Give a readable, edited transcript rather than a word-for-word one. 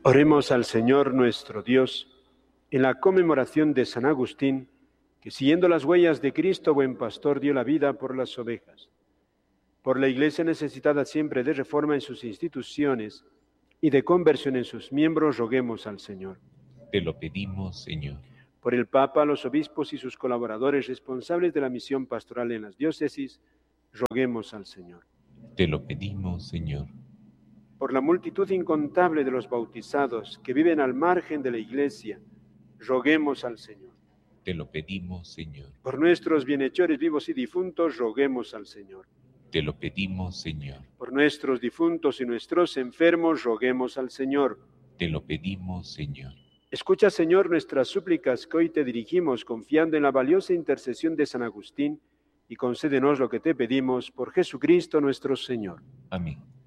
Oremos al Señor nuestro Dios en la conmemoración de San Agustín, que siguiendo las huellas de Cristo, buen pastor, dio la vida por las ovejas. Por la Iglesia necesitada siempre de reforma en sus instituciones y de conversión en sus miembros, roguemos al Señor. Te lo pedimos, Señor. Por el Papa, los obispos y sus colaboradores responsables de la misión pastoral en las diócesis, roguemos al Señor. Te lo pedimos, Señor. Por la multitud incontable de los bautizados que viven al margen de la Iglesia, roguemos al Señor. Te lo pedimos, Señor. Por nuestros bienhechores vivos y difuntos, roguemos al Señor. Te lo pedimos, Señor. Por nuestros difuntos y nuestros enfermos, roguemos al Señor. Te lo pedimos, Señor. Escucha, Señor, nuestras súplicas que hoy te dirigimos, confiando en la valiosa intercesión de San Agustín, y concédenos lo que te pedimos por Jesucristo nuestro Señor. Amén.